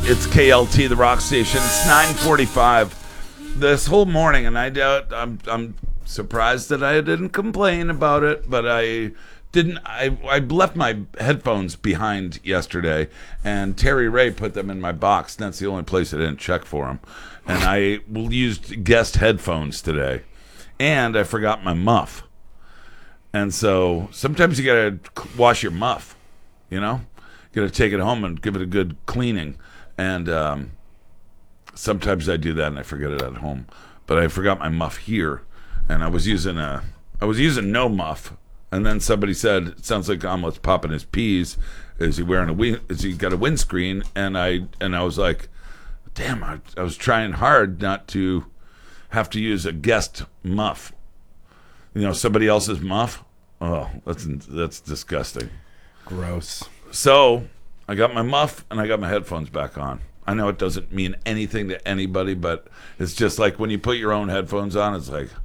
It's KLT, the rock station. It's 9:45 this whole morning, and I'm surprised that I didn't complain about it, but I didn't. I left my headphones behind yesterday, and Terry Ray put them in my box. And that's the only place I didn't check for them. And I used guest headphones today, and I forgot my muff. And so sometimes you gotta wash your muff, you know. You gotta take it home and give it a good cleaning. And sometimes I do that and I forget it at home. But I forgot my muff here, and I was using no muff. And then somebody said, "It sounds like Omelet's popping his peas. Is he got a windscreen?" And I was like, "Damn!" I was trying hard not to have to use a guest muff. You know, somebody else's muff. Oh, that's disgusting. Gross. So I got my muff and I got my headphones back on. I know it doesn't mean anything to anybody, but it's just like when you put your own headphones on, it's like,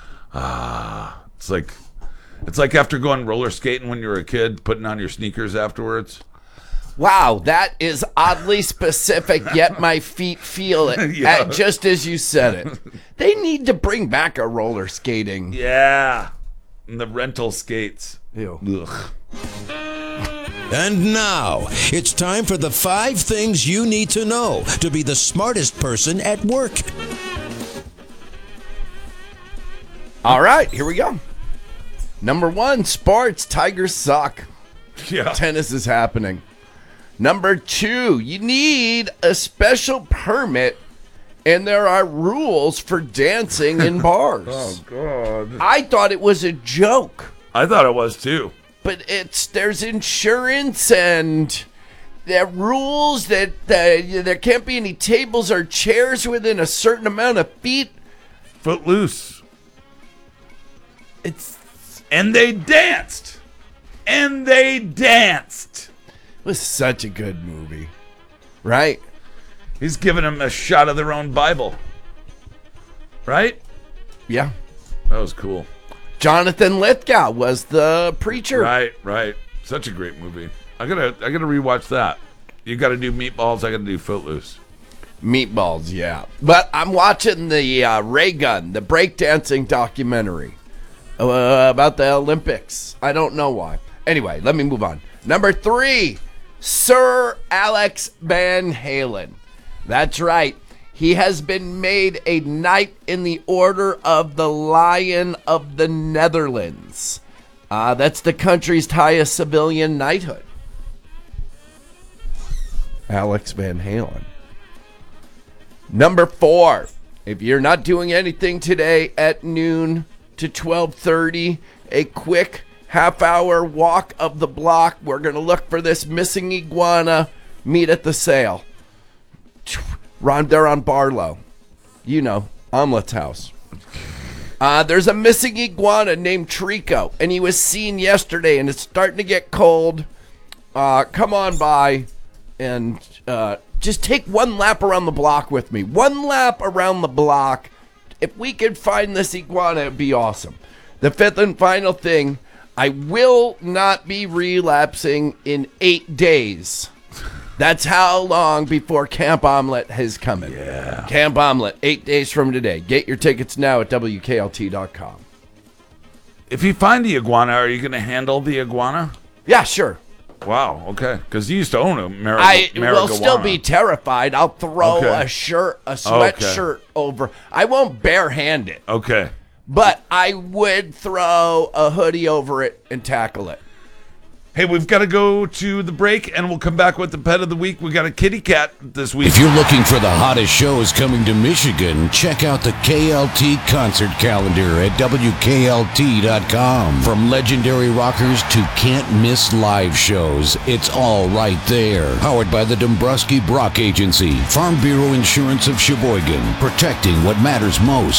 it's like after going roller skating when you were a kid, putting on your sneakers afterwards. Wow, that is oddly specific, yet my feet feel it, Yeah. just as you said it. They need to bring back a roller skating. Yeah. And the rental skates. Ew. Ugh. And now, it's time for the 5 things you need to know to be the smartest person at work. All right, here we go. Number 1, sports. Tigers suck. Yeah. Tennis is happening. Number 2, you need a special permit, and there are rules for dancing in bars. Oh, God. I thought it was a joke, I thought it was too. but there's insurance and there are rules that there can't be any tables or chairs within a certain amount of feet. Footloose. It And they danced. was such a good movie, right? He's giving them a shot of their own Bible. Right? Yeah. That was cool. Jonathan Lithgow was the preacher. Right. Such a great movie. I gotta rewatch that. You gotta do Meatballs, I gotta do Footloose. Meatballs, yeah. But I'm watching the Ray Gun, the breakdancing documentary about the Olympics. I don't know why. Anyway, let me move on. Number 3, Sir Alex Van Halen. That's right. He has been made a Knight in the Order of the Lion of the Netherlands. That's the country's highest civilian knighthood. Alex Van Halen. Number 4, if you're not doing anything today at noon to 12:30, a quick half-hour walk of the block. We're going to look for this missing iguana. Meet at the sale. They're on Barlow. You know, Omelet's house. There's a missing iguana named Trico, and he was seen yesterday, and it's starting to get cold. Come on by and just take one lap around the block with me. One lap around the block. If we could find this iguana, it'd be awesome. The 5th and final thing, I will not be relapsing in 8 days. That's how long before Camp Omelet is coming. Yeah. Camp Omelet, 8 days from today. Get your tickets now at WKLT.com. If you find the iguana, are you gonna handle the iguana? Yeah, sure. Wow, okay. Because you used to own a I will still be terrified. I'll throw Okay. a sweatshirt over. I won't barehand it, Okay. but I would throw a hoodie over it and tackle it. Hey, we've got to go to the break, and we'll come back with the pet of the week. We got a kitty cat this week. If you're looking for the hottest shows coming to Michigan, check out the KLT concert calendar at WKLT.com. From legendary rockers to can't-miss live shows, it's all right there. Powered by the Dombrowski Brock Agency, Farm Bureau Insurance of Sheboygan, protecting what matters most.